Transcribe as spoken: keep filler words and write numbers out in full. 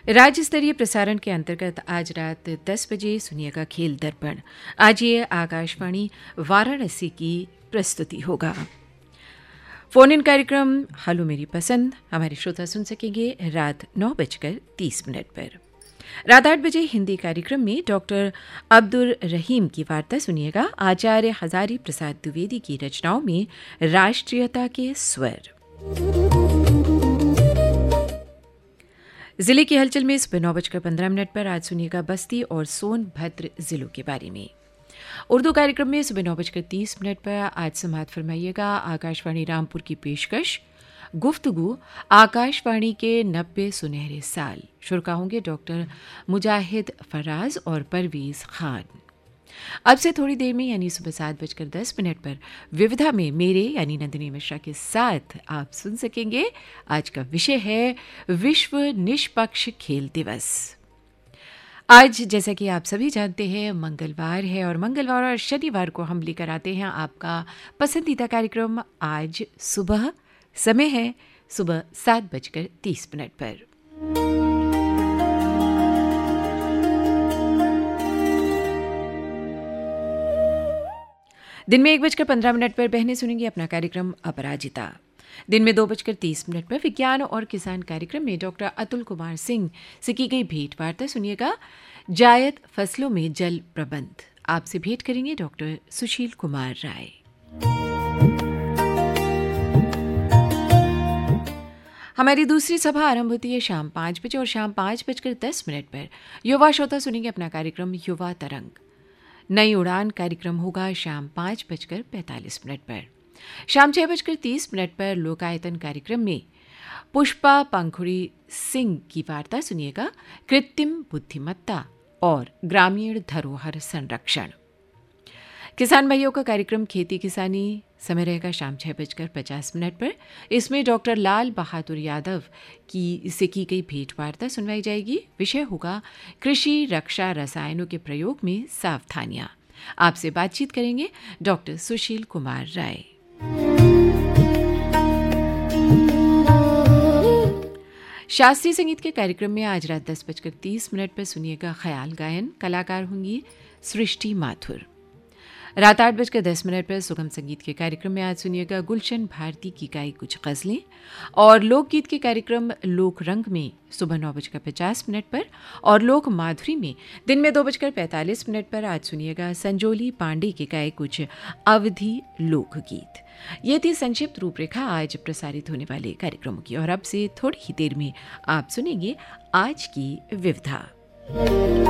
राज्य स्तरीय प्रसारण के अंतर्गत आज रात दस बजे सुनिएगा खेल दर्पण। आज ये आकाशवाणी वाराणसी की प्रस्तुति होगा। फोन इन कार्यक्रम हेलो मेरी पसंद हमारे श्रोता सुन सकेंगे रात नौ बजकर तीस मिनट पर। रात आठ बजे हिंदी कार्यक्रम में डॉक्टर अब्दुल रहीम की वार्ता सुनिएगा। आचार्य हजारी प्रसाद द्विवेदी की रचनाओं में राष्ट्रीयता के स्वर। जिले की हलचल में सुबह नौ बजकर पंद्रह मिनट पर आज सुनिएगा बस्ती और सोनभद्र जिलों के बारे में। उर्दू कार्यक्रम में सुबह नौ बजकर तीस मिनट पर आज समात फरमाइएगा आकाशवाणी रामपुर की पेशकश गुफ्तगू आकाशवाणी के नब्बे सुनहरे साल। शुरा होंगे डॉक्टर मुजाहिद फराज और परवीज खान। अब से थोड़ी देर में यानी सुबह सात बजकर दस मिनट पर विविधा में मेरे यानी नंदिनी मिश्रा के साथ आप सुन सकेंगे। आज का विषय है विश्व निष्पक्ष खेल दिवस। आज जैसा कि आप सभी जानते हैं मंगलवार है और मंगलवार और शनिवार को हम लेकर आते हैं आपका पसंदीदा कार्यक्रम। आज सुबह समय है सुबह सात बजकर तीस मिनट पर। दिन में एक बजकर पंद्रह मिनट पर बहनें सुनेंगी अपना कार्यक्रम अपराजिता। दिन में दो बजकर तीस मिनट पर विज्ञान और किसान कार्यक्रम में डॉक्टर अतुल कुमार सिंह से की गई भेंट वार्ता सुनिएगा। जायद फसलों में जल प्रबंध आपसे भेंट करेंगे डॉक्टर सुशील कुमार राय। हमारी दूसरी सभा आरंभ होती है शाम पाँच बजे और शाम पाँच बजकर दस मिनट पर युवा श्रोता सुनेंगे अपना कार्यक्रम युवा तरंग। नई उड़ान कार्यक्रम होगा शाम पाँच बजकर पैंतालीस मिनट पर। शाम छह बजकर तीस मिनट पर लोकायतन कार्यक्रम में पुष्पा पंखुड़ी सिंह की वार्ता सुनिएगा कृत्रिम बुद्धिमत्ता और ग्रामीण धरोहर संरक्षण। किसान भाइयों का कार्यक्रम खेती किसानी समय रहेगा शाम छह बजकर पचास मिनट पर। इसमें डॉक्टर लाल बहादुर यादव की से की गई भेंट वार्ता सुनवाई जाएगी। विषय होगा कृषि रक्षा रसायनों के प्रयोग में सावधानियां। आपसे बातचीत करेंगे डॉक्टर सुशील कुमार राय। शास्त्रीय संगीत के कार्यक्रम में आज रात दस बजकर तीस मिनट पर सुनिएगा ख्याल गायन। कलाकार होंगी सृष्टि माथुर। रात आठ बजकर दस मिनट पर सुगम संगीत के कार्यक्रम में आज सुनिएगा गुलशन भारती की गाई कुछ गजलें। और लोकगीत के कार्यक्रम लोक रंग में सुबह नौ बजकर पचास मिनट पर और लोक माधुरी में दिन में दो बजकर पैंतालीस मिनट पर आज सुनिएगा संजोली पांडे के गाए कुछ अवधि लोकगीत। ये थी संक्षिप्त रूपरेखा आज प्रसारित होने वाले कार्यक्रमों की। और अब से थोड़ी ही देर में आप सुनेंगे आज की विविधा।